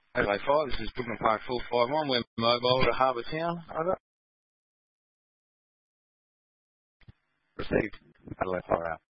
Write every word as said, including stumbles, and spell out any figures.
Adelaide Fire, this is Brookman Park four five one. We're mobile to Harbour Town. Over. Received. Adelaide Fire out.